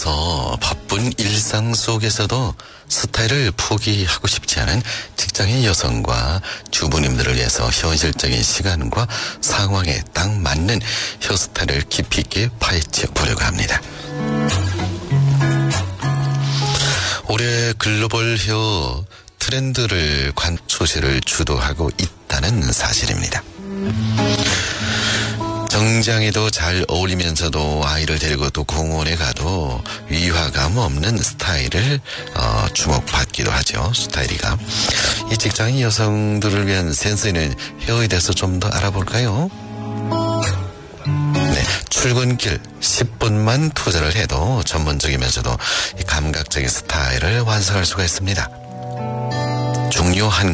바빠서 바쁜 일상 속에서도 스타일을 포기하고 싶지 않은 직장인 여성과 주부님들을 위해서 현실적인 시간과 상황에 딱 맞는 헤어스타일을 깊이 있게 파헤쳐 보려고 합니다. 올해 글로벌 헤어 트렌드를 소식을 주도하고 있다는 사실입니다. 정장에도 잘 어울리면서도 아이를 데리고 또 공원에 가도 위화감 없는 스타일을 주목받기도 하죠. 스타일이가. 이 직장인 여성들을 위한 센스 있는 헤어에 대해서 좀 더 알아볼까요? 네, 출근길 10분만 투자를 해도 전문적이면서도 감각적인 스타일을 완성할 수가 있습니다. 중요한